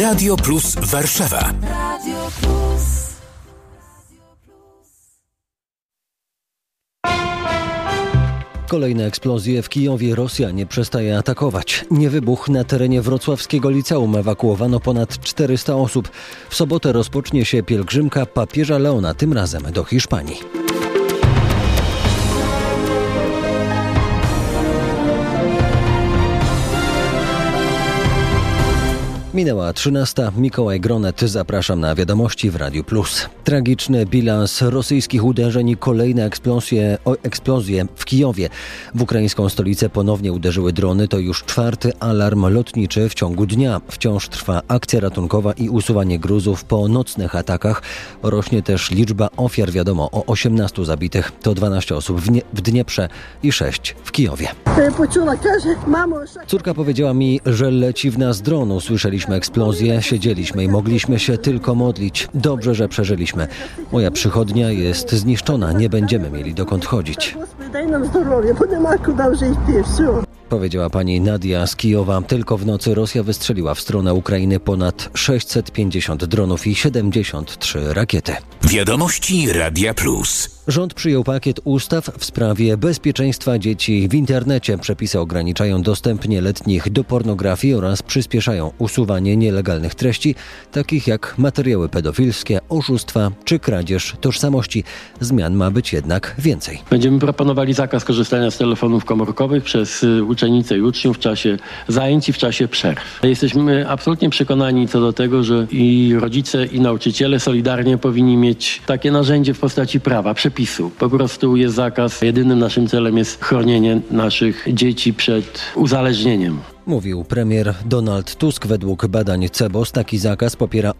Radio Plus Warszawa. Radio Plus. Kolejne eksplozje w Kijowie. Rosja nie przestaje atakować. Niewybuch na terenie wrocławskiego liceum. Ewakuowano ponad 400 osób. W sobotę rozpocznie się pielgrzymka papieża Leona, tym razem do Hiszpanii. Minęła 13. Mikołaj Gronet. Zapraszam na wiadomości w Radiu Plus. Tragiczny bilans rosyjskich uderzeń i kolejne eksplozje w Kijowie. W ukraińską stolicę ponownie uderzyły drony. To już 4. alarm lotniczy w ciągu dnia. Wciąż trwa akcja ratunkowa i usuwanie gruzów po nocnych atakach. Rośnie też liczba ofiar. Wiadomo o 18 zabitych. To 12 osób w Dnieprze i 6 w Kijowie. Córka powiedziała mi, że leci w nas dron. Usłyszeliśmy eksplozję, siedzieliśmy i mogliśmy się tylko modlić. Dobrze, że przeżyliśmy. Moja przychodnia jest zniszczona, nie będziemy mieli dokąd chodzić. Powiedziała pani Nadia z Kijowa. Tylko w nocy Rosja wystrzeliła w stronę Ukrainy ponad 650 dronów i 73 rakiety. Wiadomości Radia Plus. Rząd przyjął pakiet ustaw w sprawie bezpieczeństwa dzieci w internecie. Przepisy ograniczają dostęp nieletnich do pornografii oraz przyspieszają usuwanie nielegalnych treści, takich jak materiały pedofilskie, oszustwa czy kradzież tożsamości. Zmian ma być jednak więcej. Będziemy proponowali zakaz korzystania z telefonów komórkowych przez uczennice i uczniów w czasie zajęć i w czasie przerw. Jesteśmy absolutnie przekonani co do tego, że i rodzice, i nauczyciele solidarnie powinni mieć takie narzędzie w postaci prawa, przepisu. Po prostu jest zakaz. Jedynym naszym celem jest chronienie naszych dzieci przed uzależnieniem. Mówił premier Donald Tusk. Według badań CEBOS taki zakaz popiera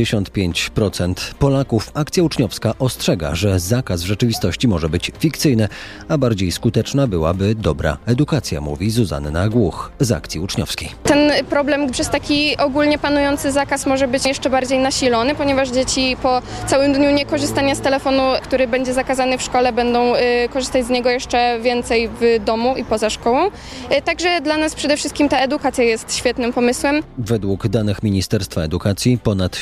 85% Polaków. Akcja uczniowska ostrzega, że zakaz w rzeczywistości może być fikcyjny, a bardziej skuteczna byłaby dobra edukacja, mówi Zuzanna Głuch z akcji uczniowskiej. Ten problem przez taki ogólnie panujący zakaz może być jeszcze bardziej nasilony, ponieważ dzieci po całym dniu niekorzystania z telefonu, który będzie zakazany w szkole, będą korzystać z niego jeszcze więcej w domu i poza szkołą. Także dla nas przede wszystkim ta edukacja jest świetnym pomysłem. Według danych Ministerstwa Edukacji ponad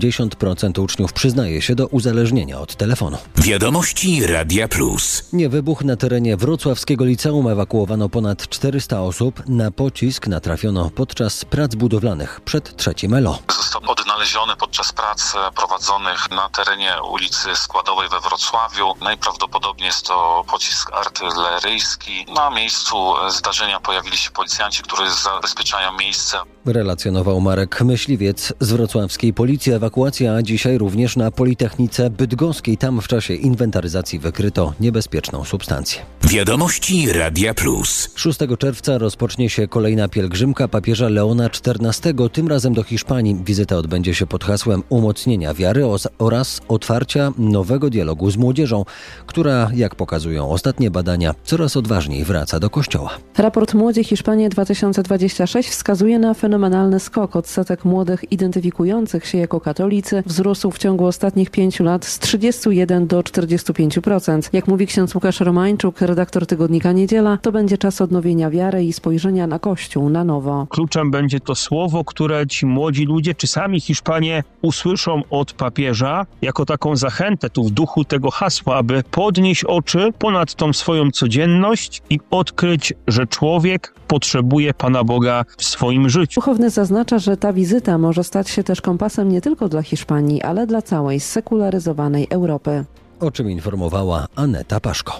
70% uczniów przyznaje się do uzależnienia od telefonu. Wiadomości Radia Plus. Niewybuch na terenie wrocławskiego liceum. Ewakuowano ponad 400 osób. Na pocisk natrafiono podczas prac budowlanych przed 3 Elo. Został odnaleziony podczas prac prowadzonych na terenie ulicy Składowej we Wrocławiu. Najprawdopodobniej jest to pocisk artyleryjski. Na miejscu zdarzenia pojawili się policjanci, którzy zabezpieczają miejsce. Relacjonował Marek Myśliwiec z wrocławskiej policji. Ewakuacja dzisiaj również na Politechnice Bydgoskiej. Tam w czasie inwentaryzacji wykryto niebezpieczną substancję. Wiadomości Radia Plus. 6 czerwca rozpocznie się kolejna pielgrzymka papieża Leona XIV. Tym razem do Hiszpanii. Wizyta odbędzie się pod hasłem umocnienia wiary oraz otwarcia nowego dialogu z młodzieżą, która, jak pokazują ostatnie badania, coraz odważniej wraca do kościoła. Raport Młodzi Hiszpanii 2026 wskazuje na fenomenalny skok. Odsetek młodych identyfikujących się jako katolicy wzrósł w ciągu ostatnich 5 lat z 31 do 45%. Jak mówi ksiądz Łukasz Romańczuk, redaktor tygodnika Niedziela, to będzie czas odnowienia wiary i spojrzenia na Kościół na nowo. Kluczem będzie to słowo, które ci młodzi ludzie, czy sami Hiszpanie usłyszą od papieża jako taką zachętę tu w duchu tego hasła, aby podnieść oczy ponad tą swoją codzienność i odkryć, że człowiek potrzebuje Pana Boga w swoim życiu. Duchowny zaznacza, że ta wizyta może stać się też kompasem nie tylko dla Hiszpanii, ale dla całej sekularyzowanej Europy. O czym informowała Aneta Paszko.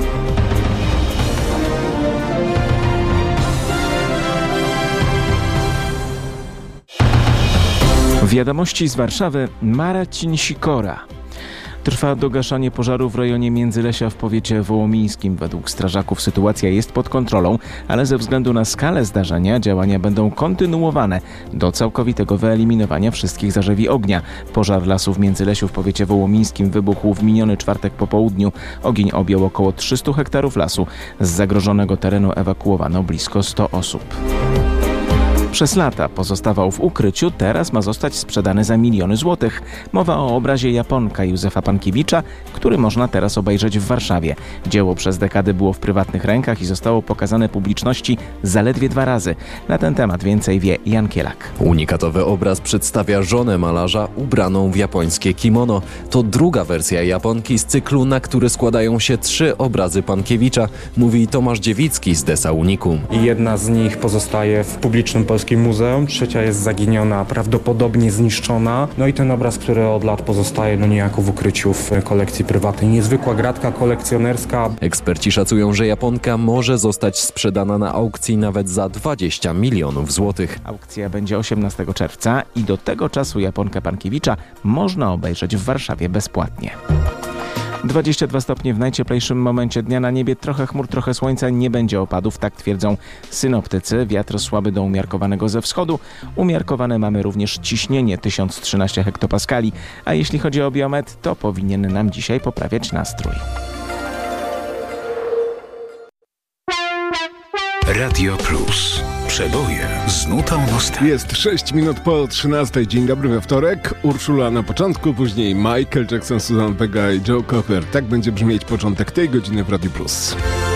Wiadomości z Warszawy. Marcin Sikora. Trwa dogaszanie pożaru w rejonie Międzylesia w powiecie wołomińskim. Według strażaków sytuacja jest pod kontrolą, ale ze względu na skalę zdarzenia działania będą kontynuowane do całkowitego wyeliminowania wszystkich zarzewi ognia. Pożar lasu w Międzylesiu w powiecie wołomińskim wybuchł w miniony czwartek po południu. Ogień objął około 300 hektarów lasu. Z zagrożonego terenu ewakuowano blisko 100 osób. Przez lata pozostawał w ukryciu, teraz ma zostać sprzedany za miliony złotych. Mowa o obrazie Japonka Józefa Pankiewicza, który można teraz obejrzeć w Warszawie. Dzieło przez dekady było w prywatnych rękach i zostało pokazane publiczności zaledwie 2 razy. Na ten temat więcej wie Jan Kielak. Unikatowy obraz przedstawia żonę malarza ubraną w japońskie kimono. To druga wersja Japonki z cyklu, na który składają się 3 obrazy Pankiewicza, mówi Tomasz Dziewicki z Desa Unicum. I jedna z nich pozostaje w publicznym Polskim Muzeum, trzecia jest zaginiona, prawdopodobnie zniszczona. No i ten obraz, który od lat pozostaje niejako w ukryciu w kolekcji prywatnej. Niezwykła gratka kolekcjonerska. Eksperci szacują, że Japonka może zostać sprzedana na aukcji nawet za 20 milionów złotych. Aukcja będzie 18 czerwca i do tego czasu Japonkę Pankiewicza można obejrzeć w Warszawie bezpłatnie. 22 stopnie w najcieplejszym momencie dnia, na niebie trochę chmur, trochę słońca, nie będzie opadów, tak twierdzą synoptycy. Wiatr słaby do umiarkowanego ze wschodu. Umiarkowane mamy również ciśnienie 1013 hektopaskali, a jeśli chodzi o biometr, to powinien nam dzisiaj poprawiać nastrój. Radio Plus. Przeboje z nutą nostalgii. Jest 6 minut po 13. Dzień dobry we wtorek. Urszula na początku, później Michael Jackson, Susan Vega i Joe Cocker. Tak będzie brzmieć początek tej godziny w Radio Plus.